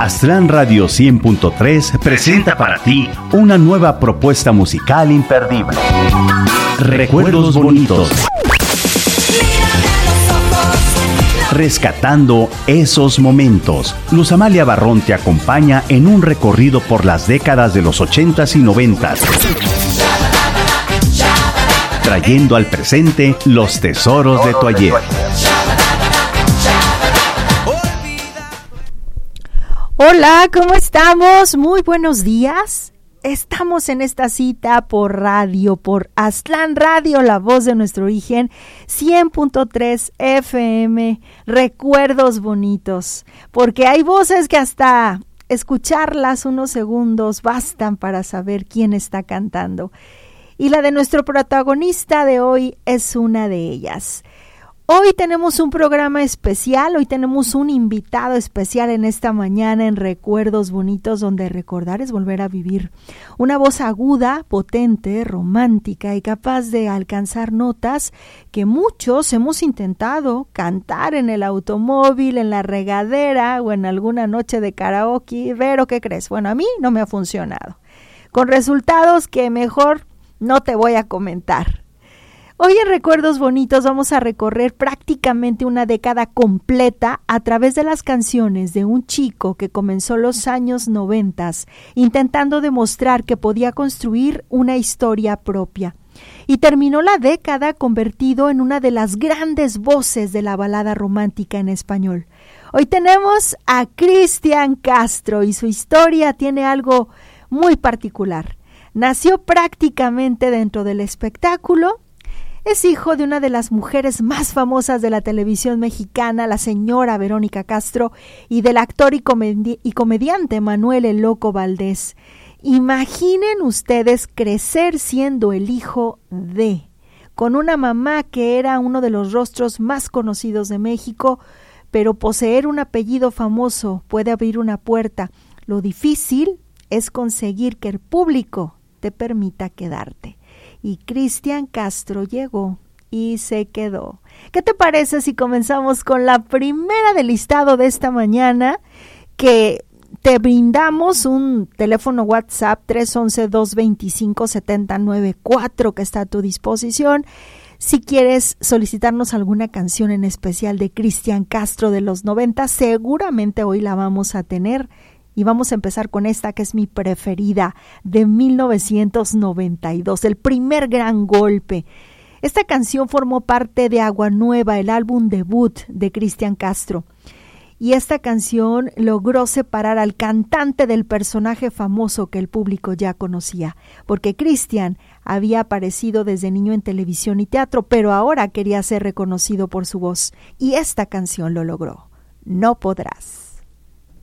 Aztlán Radio 100.3 presenta para ti una nueva propuesta musical imperdible. Recuerdos bonitos. Rescatando esos momentos. Luz Amalia Barrón te acompaña en un recorrido por las décadas de los 80s y 90s, trayendo al presente los tesoros de tu ayer. Hola, ¿cómo estamos? Muy buenos días. Estamos en esta cita por radio, por Aztlán Radio, la voz de nuestro origen, 100.3 FM, recuerdos bonitos, porque hay voces que hasta escucharlas unos segundos bastan para saber quién está cantando. Y la de nuestro protagonista de hoy es una de ellas. Hoy tenemos un programa especial, hoy tenemos un invitado especial en esta mañana en Recuerdos Bonitos, donde recordar es volver a vivir. Una voz aguda, potente, romántica y capaz de alcanzar notas que muchos hemos intentado cantar en el automóvil, en la regadera o en alguna noche de karaoke. Pero, ¿qué crees? Bueno, a mí no me ha funcionado. Con resultados que mejor no te voy a comentar. Hoy en Recuerdos Bonitos vamos a recorrer prácticamente una década completa a través de las canciones de un chico que comenzó los años 90 intentando demostrar que podía construir una historia propia. Y terminó la década convertido en una de las grandes voces de la balada romántica en español. Hoy tenemos a Cristian Castro y su historia tiene algo muy particular. Nació prácticamente dentro del espectáculo. Es hijo de una de las mujeres más famosas de la televisión mexicana, la señora Verónica Castro, y del actor y comediante Manuel El Loco Valdés. Imaginen ustedes crecer siendo el hijo de, con una mamá que era uno de los rostros más conocidos de México, pero poseer un apellido famoso puede abrir una puerta. Lo difícil es conseguir que el público te permita quedarte. Y Cristian Castro llegó y se quedó. ¿Qué te parece si comenzamos con la primera del listado de esta mañana? Que te brindamos un teléfono WhatsApp 311-225-7094 que está a tu disposición. Si quieres solicitarnos alguna canción en especial de Cristian Castro de los 90, seguramente hoy la vamos a tener. Y vamos a empezar con esta que es mi preferida, de 1992, el primer gran golpe. Esta canción formó parte de Agua Nueva, el álbum debut de Cristian Castro. Y esta canción logró separar al cantante del personaje famoso que el público ya conocía, porque Cristian había aparecido desde niño en televisión y teatro, pero ahora quería ser reconocido por su voz. Y esta canción lo logró. No podrás.